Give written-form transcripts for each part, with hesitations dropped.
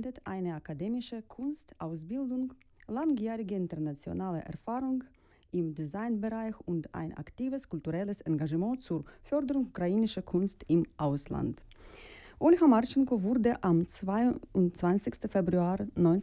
verbindet eine akademische Kunstausbildung, langjährige internationale Erfahrung im Designbereich und ein aktives kulturelles Engagement zur Förderung ukrainischer Kunst im Ausland. Olga Marchenko wurde am 22. Februar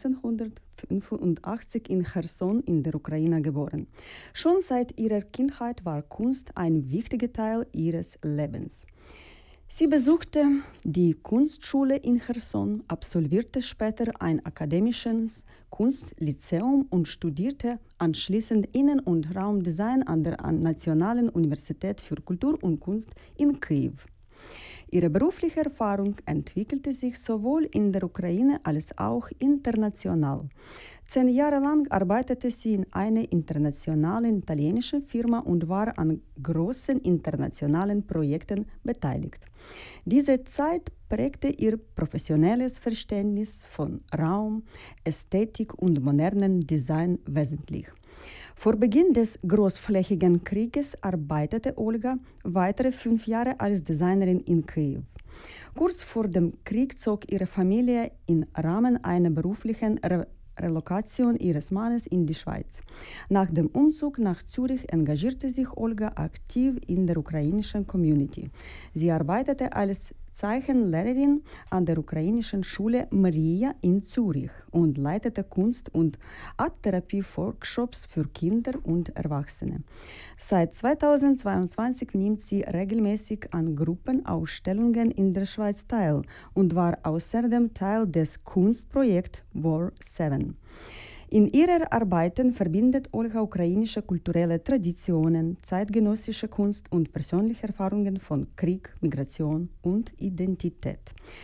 1985 in Cherson in der Ukraine geboren. Schon seit ihrer Kindheit war Kunst ein wichtiger Teil ihres Lebens. Sie besuchte die Kunstschule in Cherson, absolvierte später ein akademisches Kunstlyzeum und studierte anschließend Innen- und Raumdesign an der Nationalen Universität für Kultur und Kunst in Kiew. Ihre berufliche Erfahrung entwickelte sich sowohl in der Ukraine als auch international. 10 Jahre lang arbeitete sie in einer internationalen italienischen Firma und war an großen internationalen Projekten beteiligt. Diese Zeit prägte ihr professionelles Verständnis von Raum, Ästhetik und modernem Design wesentlich. Vor Beginn des großflächigen Krieges arbeitete Olga weitere 5 Jahre als Designerin in Kiew. Kurz vor dem Krieg zog ihre Familie im Rahmen einer beruflichen Relokation ihres Mannes in die Schweiz. Nach dem Umzug nach Zürich engagierte sich Olga aktiv in der ukrainischen Community. Sie arbeitete als Zeichenlehrerin an der ukrainischen Schule Maria in Zürich und leitete Kunst- und Arttherapie-Workshops für Kinder und Erwachsene. Seit 2022 nimmt sie regelmäßig an Gruppenausstellungen in der Schweiz teil und war außerdem Teil des Kunstprojekts War 7. In ihren Arbeiten verbindet Olga ukrainische kulturelle Traditionen, zeitgenössische Kunst und persönliche Erfahrungen von Krieg, Migration und Identität.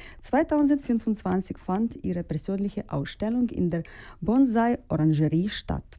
2025 fand ihre persönliche Ausstellung in der Bonsai-Orangerie statt.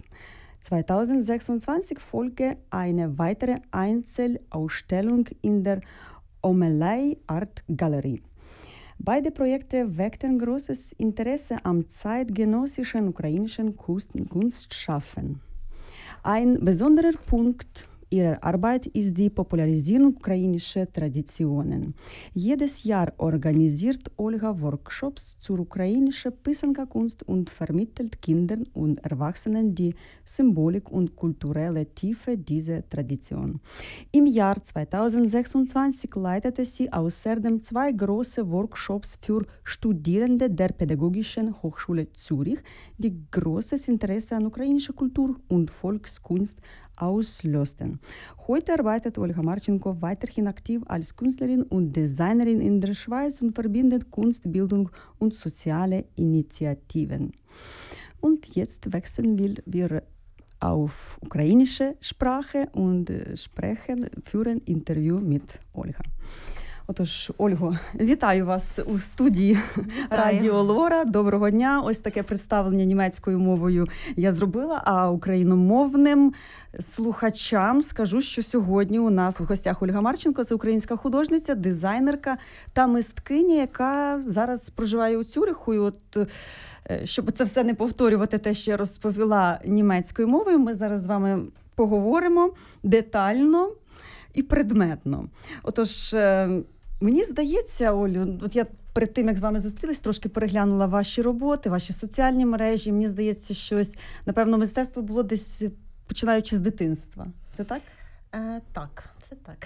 2026 folgte eine weitere Einzelausstellung in der Omelei Art Gallery. Beide Projekte weckten großes Interesse am zeitgenössischen ukrainischen Kunstschaffen. Ein besonderer Punkt ihrer Arbeit ist die Popularisierung ukrainischer Traditionen. Jedes Jahr organisiert Olga Workshops zur ukrainischen Pisanka-Kunst und vermittelt Kindern und Erwachsenen die Symbolik und kulturelle Tiefe dieser Tradition. Im Jahr 2026 leitete sie außerdem 2 große Workshops für Studierende der Pädagogischen Hochschule Zürich, die großes Interesse an ukrainischer Kultur und Volkskunst auslösten. Heute arbeitet Olga Marchenko weiterhin aktiv als Künstlerin und Designerin in der Schweiz und verbindet Kunst, Bildung und soziale Initiativen. Und jetzt wechseln wir auf ukrainische Sprache und führen Interview mit Olga. Отож, Ольго, вітаю вас у студії Радіо Лора. Доброго дня. Ось таке представлення німецькою мовою я зробила, а україномовним слухачам скажу, що сьогодні у нас в гостях Ольга Марченко, це українська художниця, дизайнерка та мисткиня, яка зараз проживає у Цюриху. І от, щоб це все не повторювати, те, що я розповіла німецькою мовою, ми зараз з вами поговоримо детально і предметно. Отож, мені здається, Олю, от я перед тим, як з вами зустрілись, трошки переглянула ваші роботи, ваші соціальні мережі. Мені здається, щось, напевно, мистецтво було десь починаючи з дитинства. Це так? Так, це так.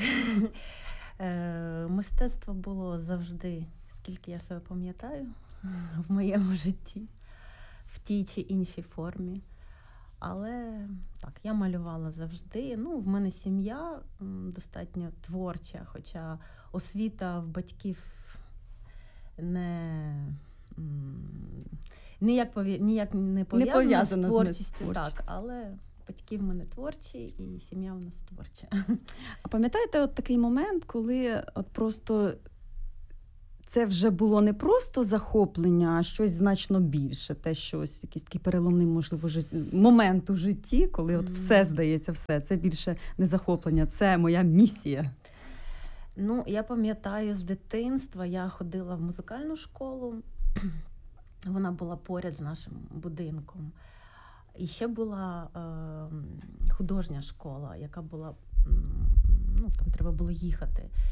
Мистецтво було завжди, скільки я себе пам'ятаю, в моєму житті, в тій чи іншій формі. Але так, я малювала завжди. В мене сім'я достатньо творча, хоча освіта в батьків ніяк не пов'язана з творчістю. Так, але батьки в мене творчі і сім'я в нас творча. А пам'ятаєте от такий момент, коли от просто це вже було не просто захоплення, а щось значно більше, те щось, якийсь такий переломний, можливо, момент у житті, коли от все, здається, все, це більше не захоплення, це моя місія. Я пам'ятаю з дитинства, я ходила в музикальну школу, вона була поряд з нашим будинком. І ще була художня школа, яка була, там треба було їхати.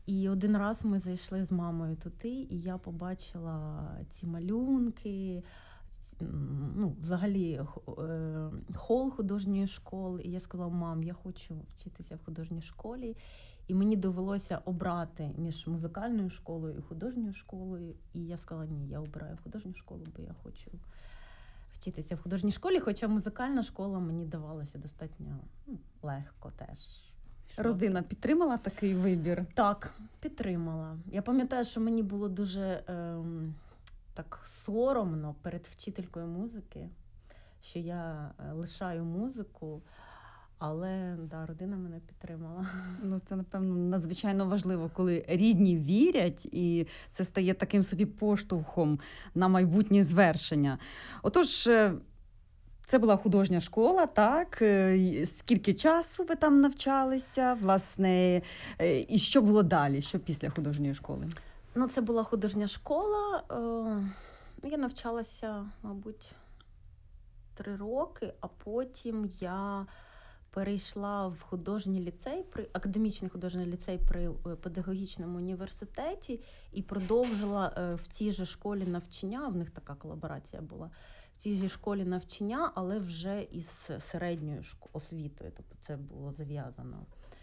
І один раз ми зайшли з мамою туди, і я побачила ці малюнки, ну, взагалі хол художньої школи. І я сказала: мам, я хочу вчитися в художній школі. І мені довелося обрати між музикальною школою і художньою школою. І я сказала: ні, я обираю художню школу, бо я хочу вчитися в художній школі, хоча музикальна школа мені давалася достатньо легко теж. Родина підтримала такий вибір? Так, підтримала. Я пам'ятаю, що мені було дуже так соромно перед вчителькою музики, що я лишаю музику, але да, родина мене підтримала. Ну, це, напевно, надзвичайно важливо, коли рідні вірять, і це стає таким собі поштовхом на майбутнє звершення. Отож, це була художня школа, так? Скільки часу ви там навчалися, власне, і що було далі, що після художньої школи? Ну, це була художня школа. Я навчалася, мабуть, 3 роки, а потім я перейшла в художній ліцей, академічний художній ліцей при педагогічному університеті і продовжила в цій же школі навчання, в них така колаборація була, в цій же школі навчання, але вже із середньою освітою, тобто це було зав'язано.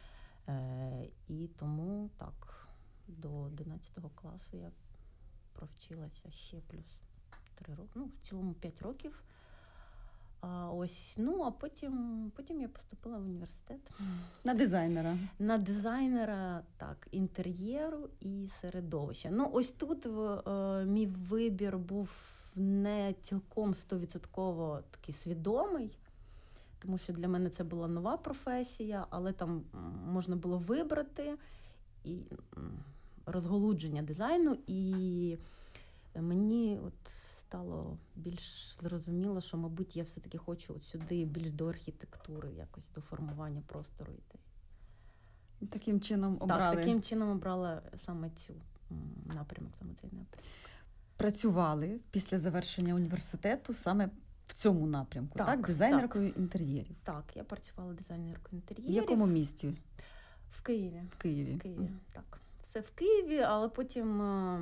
І тому так, до 11 класу я провчилася ще плюс 3 роки, ну, в цілому 5 років. А потім я поступила в університет. На дизайнера? На дизайнера, так, інтер'єру і середовища. Ну, ось тут мій вибір був не цілком 100% такий свідомий, тому що для мене це була нова професія, але там можна було вибрати і розголудження дизайну, і мені стало більш зрозуміло, що, мабуть, я все-таки хочу от сюди більш до архітектури, якось до формування простору йти. Таким чином обрали? Так, таким чином обрала саме цю напрямок, саме цей напрямок. Працювали після завершення університету саме в цьому напрямку, так? Дизайнеркою інтер'єрів. Так, я працювала дизайнеркою інтер'єрів. В якому місті? В Києві. В Києві. В Києві, так. Все в Києві, але потім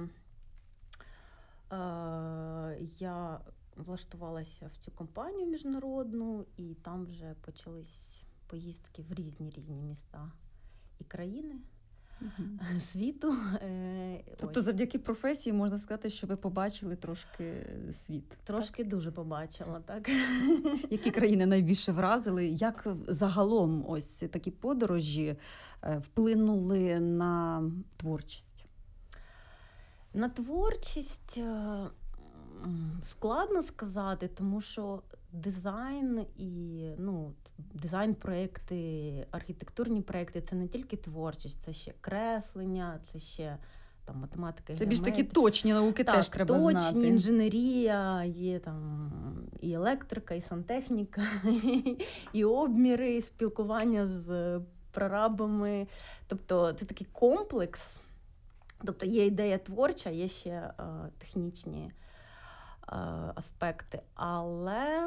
я влаштувалася в цю компанію міжнародну, і там вже почались поїздки в різні міста і країни світу. Тобто завдяки професії можна сказати, що ви побачили трошки світ? Трошки дуже побачила, так. Які країни найбільше вразили? Як загалом ось такі подорожі вплинули на творчість? На творчість складно сказати, тому що дизайн і дизайн-проекти, архітектурні проекти – це не тільки творчість, це ще креслення, це ще там математика, це більш такі точні науки, теж треба знати. Точні, інженерія, є там і електрика, і сантехніка, і обміри, і спілкування з прорабами. Тобто це такий комплекс. Тобто є ідея творча, є ще технічні аспекти. Але,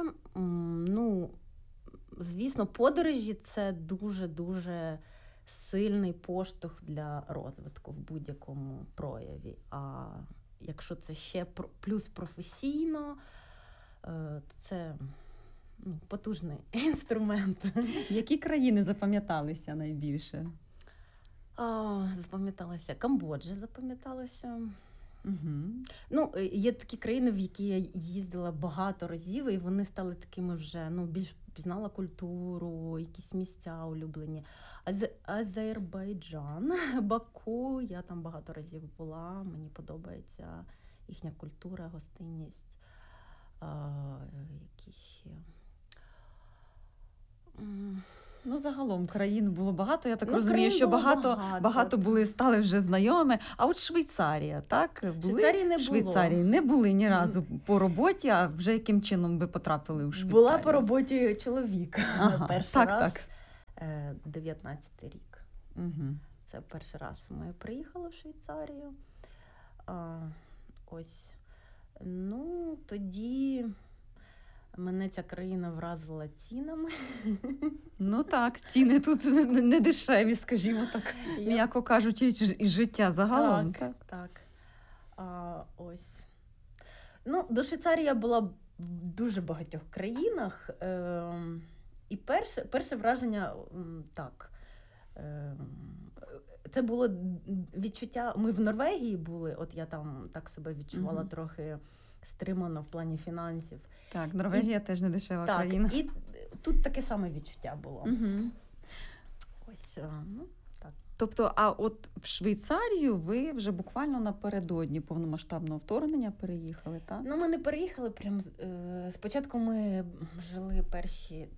звісно, подорожі – це дуже-дуже сильний поштовх для розвитку в будь-якому прояві. А якщо це ще плюс професійно, то це потужний інструмент. Які країни запам'яталися найбільше? Запам'яталася Камбоджа, запам'яталася. Угу. Є такі країни, в які я їздила багато разів, і вони стали такими вже, більш пізнала культуру, якісь місця улюблені. Азербайджан, Баку, я там багато разів була, мені подобається їхня культура, гостинність. Які ще? Загалом країн було багато. Я так розумію, що багато стали вже знайомі. А от Швейцарія, так? Швейцарії не були ні разу по роботі, а вже яким чином ви потрапили у Швейцарію? Була по роботі чоловіка. Перший раз. 19-й рік. Угу. Це перший раз ми приїхали в Швейцарію. Тоді Мене ця країна вразила цінами. Ну так, ціни тут не дешеві, скажімо так, м'яко кажучи, і життя загалом. Так. Ось. Ну, до Швейцарії я була в дуже багатьох країнах. І перше враження, так, це було відчуття, ми в Норвегії були, от я там так себе відчувала трохи стримано в плані фінансів. Так, Норвегія теж не дешева країна. І тут таке саме відчуття було. Ось, так. Тобто, а от в Швейцарію ви вже буквально напередодні повномасштабного вторгнення переїхали, так? Ну, ми не переїхали прям. Спочатку ми жили перші,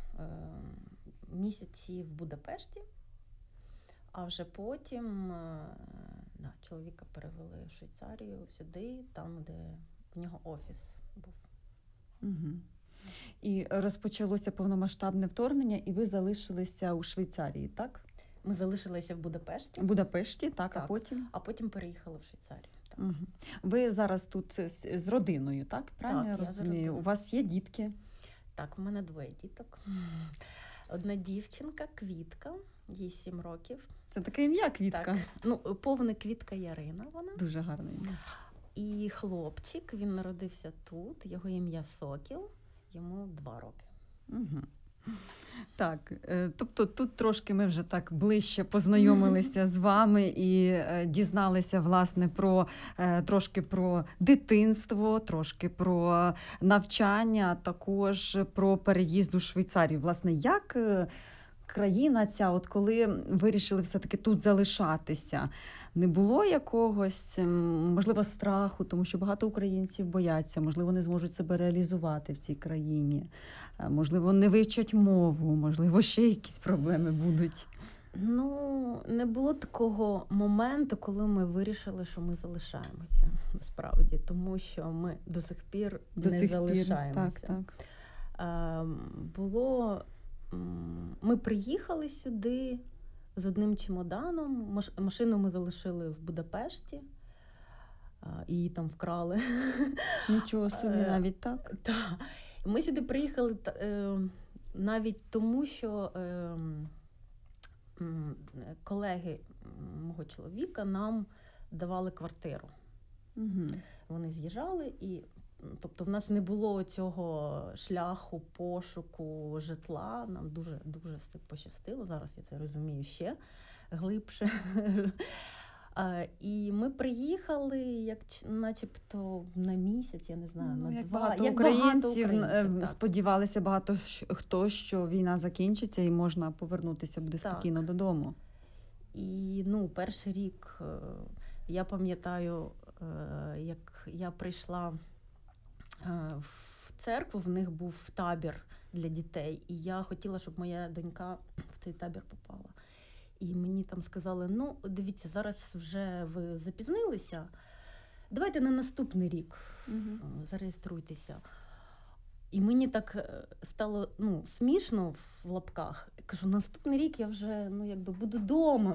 місяці в Будапешті, а вже потім чоловіка перевели в Швейцарію, сюди, там, де в нього офіс був. Угу. І розпочалося повномасштабне вторгнення, і ви залишилися у Швейцарії, так? Ми залишилися в Будапешті. В Будапешті, так. А потім? А потім переїхали в Швейцарію. Так. Угу. Ви зараз тут з родиною, так? Правильно я розумію? У вас є дітки? Так, у мене 2 діток. Одна дівчинка, Квітка, їй 7 років. Це таке ім'я Квітка? Так. Ну, повне Квітка Ярина вона. Дуже гарне ім'я. І хлопчик, він народився тут, його ім'я Сокіл, йому 2 роки. Угу. Так, тобто тут трошки ми вже так ближче познайомилися з вами і дізналися, власне, трошки про дитинство, трошки про навчання, також про переїзд у Швейцарію. Власне, як країна ця, от коли вирішили все-таки тут залишатися, не було якогось, можливо, страху, тому що багато українців бояться, можливо, не зможуть себе реалізувати в цій країні, можливо, не вивчать мову, можливо, ще якісь проблеми будуть? Ну, не було такого моменту, коли ми вирішили, що ми залишаємося, насправді, тому що ми до сих пір не залишаємося. Ми приїхали сюди з одним чемоданом, машину ми залишили в Будапешті, її там вкрали. Нічого собі, навіть так? Так. Ми сюди приїхали навіть тому, що колеги мого чоловіка нам давали квартиру. Угу. Вони з'їжджали і тобто в нас не було цього шляху пошуку житла. Нам дуже пощастило. Зараз я це розумію ще глибше. І ми приїхали, як начебто на місяць, я не знаю, на 2. Багато українців сподівалися багато хто, що війна закінчиться і можна повернутися буде спокійно додому. І перший рік, я пам'ятаю, як я прийшла в церкву, в них був табір для дітей, і я хотіла, щоб моя донька в цей табір попала. І мені там сказали, дивіться, зараз вже ви запізнилися, давайте на наступний рік зареєструйтеся. І мені так стало смішно в лапках. Я кажу, наступний рік я вже буду вдома.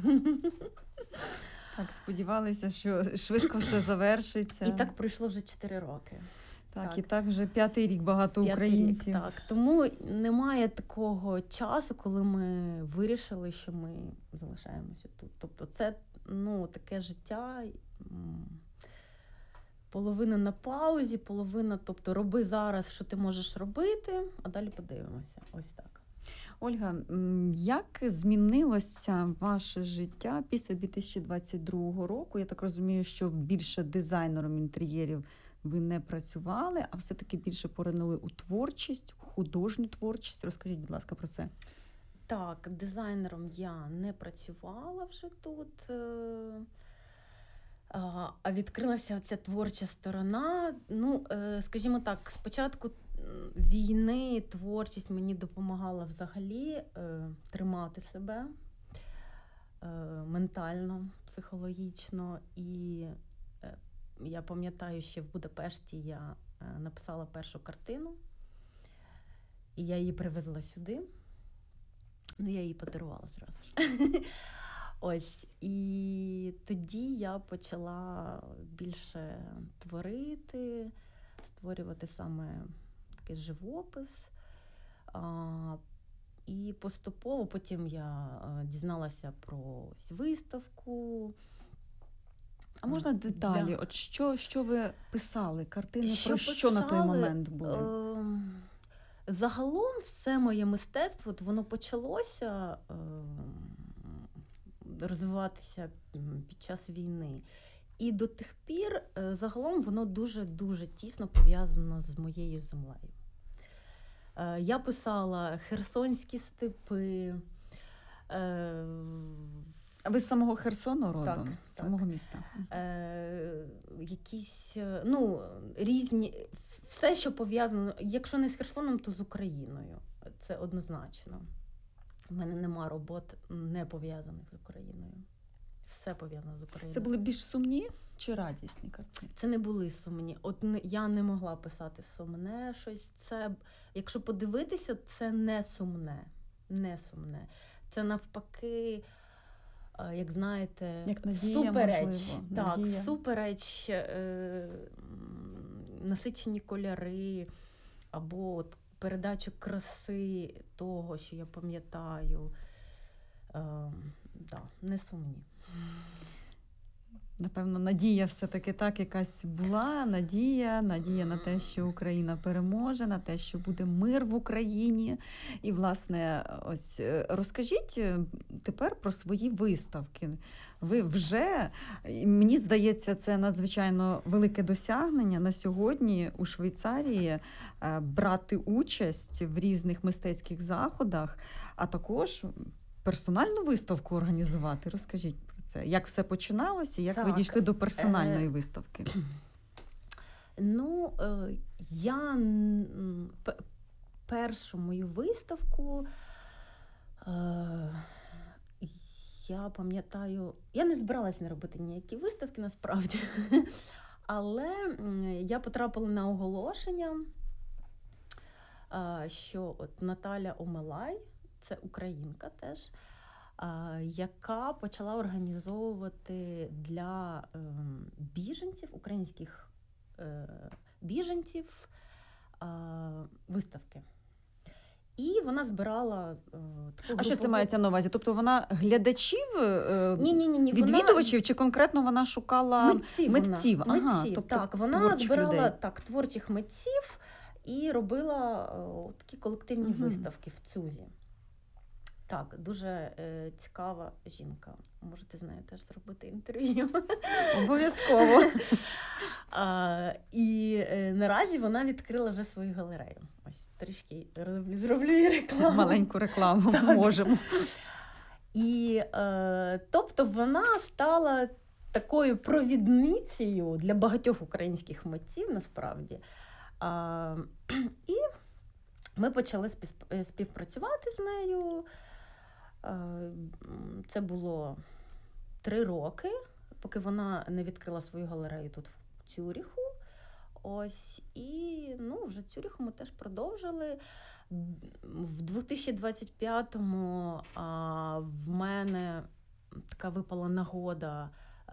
Так, сподівалися, що швидко все завершиться. І так пройшло вже 4 роки. Так, і так вже 5-й рік багато українців. Так, тому немає такого часу, коли ми вирішили, що ми залишаємося тут. Тобто це таке життя, половина на паузі, половина, тобто роби зараз, що ти можеш робити, а далі подивимося. Ось так. Ольга, як змінилося ваше життя після 2022 року? Я так розумію, що більше дизайнером інтер'єрів ви не працювали, а все-таки більше поринули у творчість, у художню творчість. Розкажіть, будь ласка, про це. Так, дизайнером я не працювала вже тут, а відкрилася ця творча сторона. Скажімо так, спочатку війни творчість мені допомагала взагалі тримати себе ментально, психологічно. І я пам'ятаю, ще в Будапешті я написала першу картину, і я її привезла сюди. Я її подарувала зразу ж. Ось. І тоді я почала більше творити, створювати саме такий живопис. І поступово потім я дізналася про виставку. А можна деталі? От що ви писали? Картини про писали? Що на той момент були? Загалом все моє мистецтво, воно почалося розвиватися під час війни. І до тих пір загалом воно дуже-дуже тісно пов'язано з моєю землею. Я писала херсонські степи. А ви з самого Херсону родом? Так, з самого міста? Якісь, різні, все, що пов'язано, якщо не з Херсоном, то з Україною. Це однозначно. У мене нема робот не пов'язаних з Україною. Все пов'язано з Україною. Це були більш сумні чи радісні картини? Це не були сумні. От я не могла писати сумне щось. Це, якщо подивитися, це не сумне. Не сумне. Це навпаки, як знаєте, як надія, всупереч. Можливо. Так, надія. всупереч насичені кольори, або от передачу краси того, що я пам'ятаю. Не сумні. Напевно, надія все-таки так якась була, надія на те, що Україна переможе, на те, що буде мир в Україні. І, власне, ось розкажіть тепер про свої виставки. Ви вже, мені здається, це надзвичайно велике досягнення на сьогодні у Швейцарії брати участь в різних мистецьких заходах, а також персональну виставку організувати. Розкажіть про це. Як все починалося, як ви дійшли до персональної виставки? Я першу мою виставку, я пам'ятаю, я не збиралася не робити ніякі виставки, насправді, але я потрапила на оголошення, що от Наталя Омелай, це українка теж, яка почала організовувати для біженців, українських біженців, виставки. І вона збирала таку А що це мається на увазі? Тобто вона глядачів, Ні. відвідувачів, чи конкретно вона шукала митців? Тобто так, вона збирала творчих митців і робила такі колективні виставки в ЦУЗі. Так, дуже цікава жінка. Можете з нею теж зробити інтерв'ю. Обов'язково. І наразі вона відкрила вже свою галерею. Ось трішки зроблю їй рекламу. Маленьку рекламу можемо. І, тобто, вона стала такою провідницею для багатьох українських митців, насправді. І ми почали співпрацювати з нею. Це було 3 роки, поки вона не відкрила свою галерею тут в Цюріху. Ось, і вже Цюріху ми теж продовжили. В 2025-му в мене така випала нагода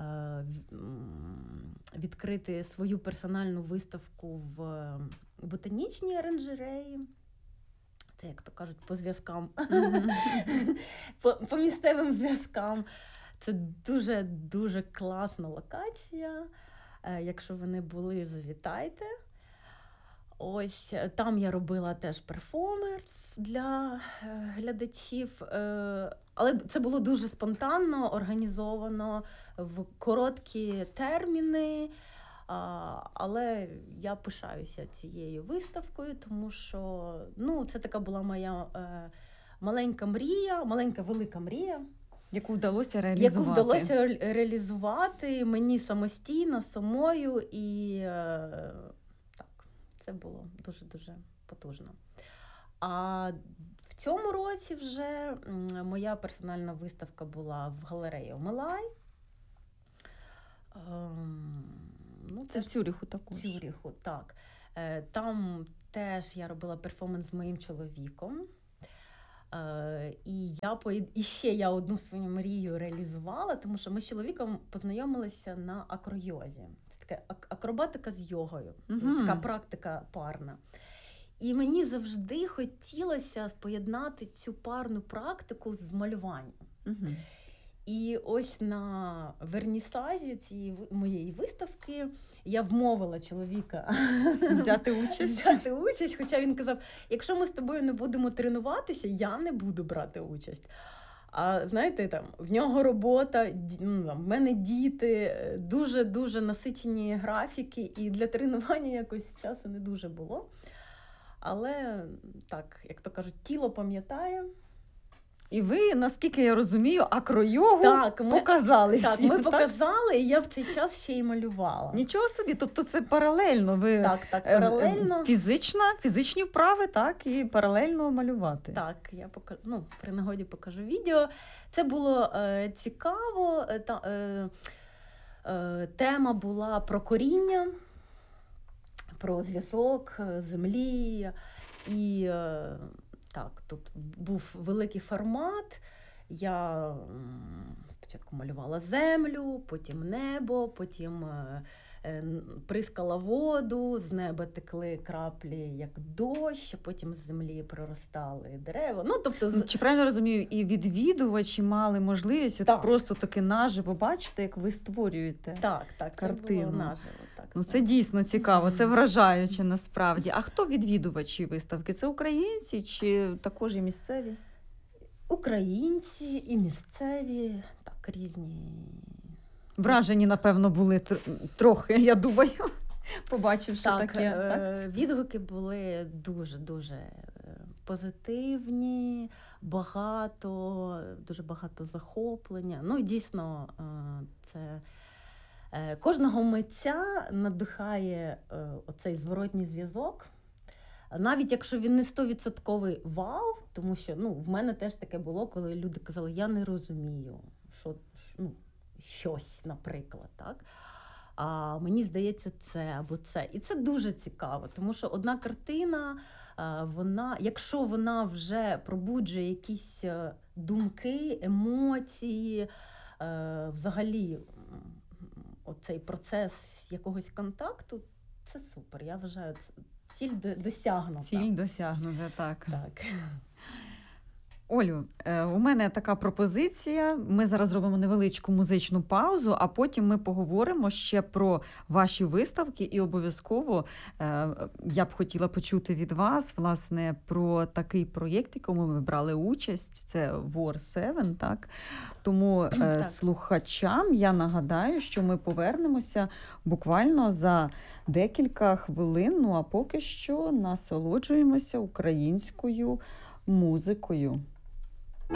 відкрити свою персональну виставку в ботанічній оранжереї. Це, як то кажуть, по зв'язкам, по місцевим зв'язкам. Це дуже-дуже класна локація. Якщо ви не були, завітайте. Ось, там я робила теж перформанс для глядачів. Але це було дуже спонтанно, організовано, в короткі терміни. Але я пишаюся цією виставкою, тому що це така була моя маленька мрія, маленька-велика мрія. Яку вдалося реалізувати мені самостійно, самою. І так, це було дуже-дуже потужно. А в цьому році вже моя персональна виставка була в галереї Омелай. Це в Цюріху також. В Цюріху, так. Там теж я робила перформанс з моїм чоловіком. І ще я одну свою мрію реалізувала, тому що ми з чоловіком познайомилися на акройозі. Це така акробатика з йогою, така практика парна. І мені завжди хотілося поєднати цю парну практику з малюванням. І ось на вернісажі цієї моєї виставки я вмовила чоловіка взяти участь, хоча він казав, якщо ми з тобою не будемо тренуватися, я не буду брати участь. А знаєте, там в нього робота, в мене діти, дуже-дуже насичені графіки, і для тренування якось часу не дуже було. Але так, як то кажуть, тіло пам'ятає. І ви, наскільки я розумію, акро-йогу показали всім. Так, ми показали, і я в цей час ще й малювала. Нічого собі, тобто це паралельно. Ви так, паралельно. Фізичні вправи, так, і паралельно малювати. Так, я при нагоді покажу відео. Це було цікаво. Тема була про коріння, про зв'язок землі. І так, тут був великий формат. Я спочатку малювала землю, потім небо, потім прискала воду, з неба текли краплі, як дощ, а потім з землі проростали дерева. Чи правильно розумію, і відвідувачі мали можливість просто таки наживо бачити, як ви створюєте картину? Це було наживо. Це дійсно цікаво, це вражаюче насправді. А хто відвідувачі виставки? Це українці чи також і місцеві? Українці і місцеві, різні. Вражені, напевно, були трохи, я думаю, побачивши таке. Так, відгуки були дуже-дуже позитивні, дуже багато захоплення. І дійсно, це кожного митця надихає оцей зворотній зв'язок. Навіть якщо він не 100% вау, тому що в мене теж таке було, коли люди казали, я не розумію, щось, наприклад, так? А мені здається, це або це. І це дуже цікаво, тому що одна картина, якщо вона вже пробуджує якісь думки, емоції, взагалі оцей процес якогось контакту, це супер. Я вважаю, ціль досягнута. Ціль досягнута, так. Так. Олю, у мене така пропозиція. Ми зараз зробимо невеличку музичну паузу, а потім ми поговоримо ще про ваші виставки і обов'язково я б хотіла почути від вас, власне, про такий проєкт, в якому ви брали участь. Це War 7, так? Тому слухачам я нагадаю, що ми повернемося буквально за декілька хвилин, а поки що насолоджуємося українською музикою.